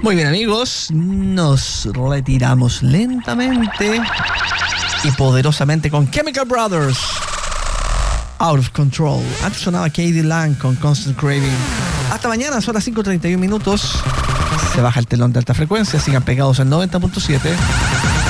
Muy bien, amigos, nos retiramos lentamente y poderosamente con Chemical Brothers, Out of Control. Antes sonaba Katie Lang con Constant Craving. Hasta mañana, son las 5:31. Se baja el telón de alta frecuencia. Sigan pegados al 90.7.